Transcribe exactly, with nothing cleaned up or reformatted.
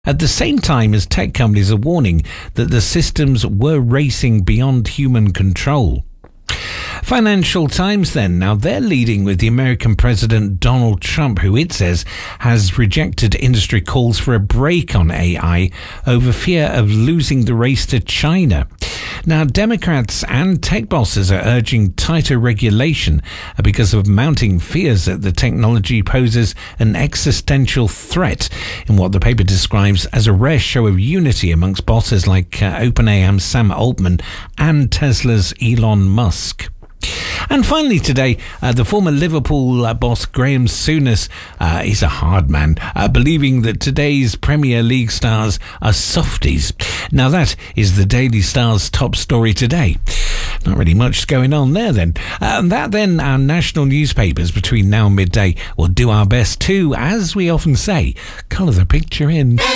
At the same time as tech companies are warning that the systems were racing beyond human control. Financial Times then, now they're leading with the American President Donald Trump, who it says has rejected industry calls for a break on A I over fear of losing the race to China. Now, Democrats and tech bosses are urging tighter regulation because of mounting fears that the technology poses an existential threat in what the paper describes as a rare show of unity amongst bosses like uh, OpenAI's Sam Altman and Tesla's Elon Musk. And finally today, uh, the former Liverpool uh, boss Graham Souness, uh, he's a hard man, uh, believing that today's Premier League stars are softies. Now that is the Daily Star's top story today. Not really much going on there then. Uh, and that then, our national newspapers between now and midday will do our best to, as we often say, colour the picture in.